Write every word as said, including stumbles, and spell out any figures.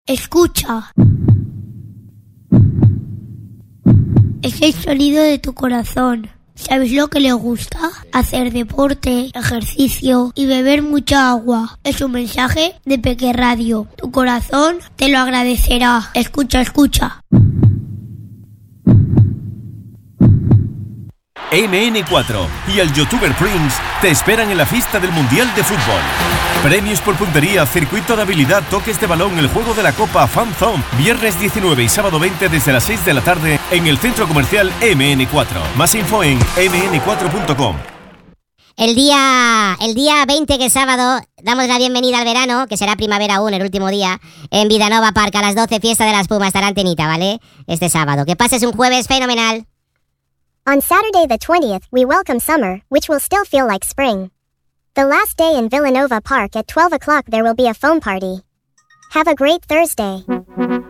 Escucha. Es el sonido de tu corazón. ¿Sabes lo que le gusta? Hacer deporte, ejercicio y beber mucha agua. Es un mensaje de Peque Radio. Tu corazón te lo agradecerá. Escucha, escucha. eme ene cuatro y el youtuber Prince te esperan en la fiesta del Mundial de Fútbol. Premios por puntería, circuito de habilidad, toques de balón, el juego de la Copa Fan Zone. Viernes diecinueve y sábado veinte desde las seis de la tarde en el centro comercial eme ene cuatro. Más info en eme ene cuatro punto com. El día, el día veinte, que es sábado, damos la bienvenida al verano, que será primavera aún, el último día, en Vidanova Park a las doce, fiesta de la espuma. Estará Antenita, ¿vale? Este sábado. Que pases un jueves fenomenal. On Saturday the twentieth, we welcome summer, which will still feel like spring. The last day in Villanova Park at twelve o'clock there will be a foam party. Have a great Thursday.